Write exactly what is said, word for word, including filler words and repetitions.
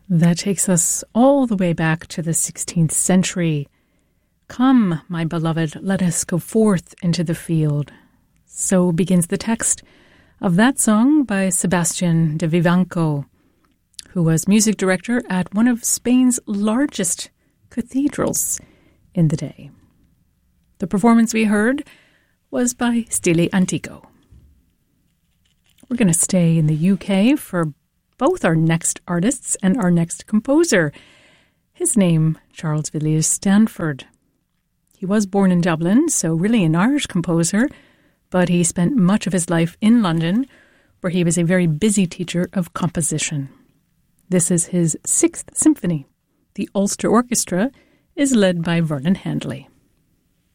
That takes us all the way back to the sixteenth century. Come, my beloved, let us go forth into the field. So begins the text of that song by Sebastian de Vivanco, who was music director at one of Spain's largest cathedrals in the day. The performance we heard was by Stile Antico. We're going to stay in the U K for both our next artists and our next composer. His name, Charles Villiers Stanford. He was born in Dublin, so really an Irish composer, but he spent much of his life in London, where he was a very busy teacher of composition. This is his Sixth Symphony. The Ulster Orchestra is led by Vernon Handley.